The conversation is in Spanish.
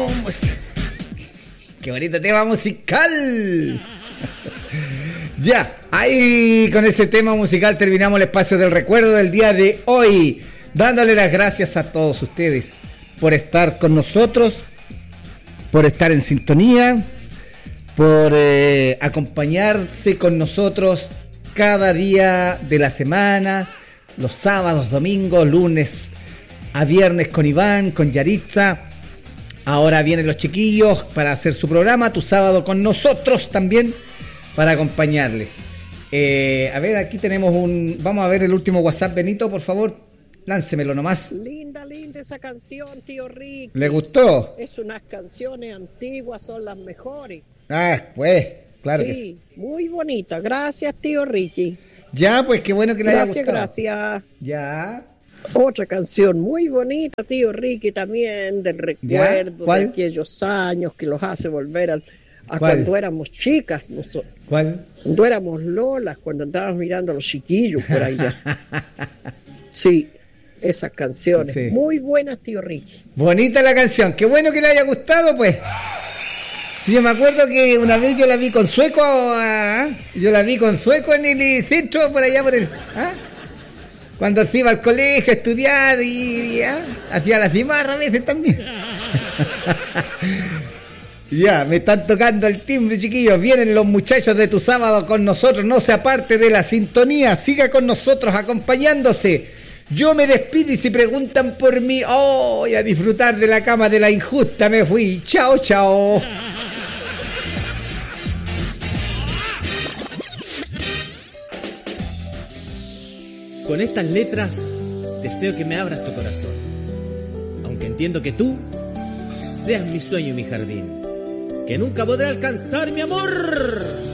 ¡Qué bonito tema musical! Ya, ahí con ese tema musical terminamos el espacio del recuerdo del día de hoy, dándole las gracias a todos ustedes por estar con nosotros, por estar en sintonía, por acompañarse con nosotros cada día de la semana, los sábados, domingos, lunes a viernes con Iván, con Yaritza. Ahora vienen los chiquillos para hacer su programa, tu sábado con nosotros también, para acompañarles. A ver, aquí tenemos vamos a ver el último WhatsApp, Benito, por favor, láncemelo nomás. Linda esa canción, tío Ricky. ¿Le gustó? Es unas canciones antiguas, son las mejores. Ah, pues, claro sí, que sí. Muy bonita, gracias, tío Ricky. Ya, pues, qué bueno que le haya gustado. Gracias. Ya. Otra canción muy bonita, tío Ricky, también, del recuerdo de aquellos años que los hace volver a cuando éramos chicas. ¿Cuál? Cuando éramos lolas, cuando andábamos mirando a los chiquillos por allá. Sí, esas canciones. Sí. Muy buenas, tío Ricky. Bonita la canción, qué bueno que le haya gustado, pues. Sí, yo me acuerdo que una vez yo la vi con Sueco, en el centro, por allá por el... Cuando se iba al colegio a estudiar y hacía la cimarra a veces también. Ya, me están tocando el timbre, chiquillos. Vienen los muchachos de tu sábado con nosotros. No se aparte de la sintonía. Siga con nosotros acompañándose. Yo me despido y si preguntan por mí, a disfrutar de la cama de la injusta me fui. Chao, chao. Con estas letras deseo que me abras tu corazón, aunque entiendo que tú seas mi sueño y mi jardín, que nunca podré alcanzar mi amor.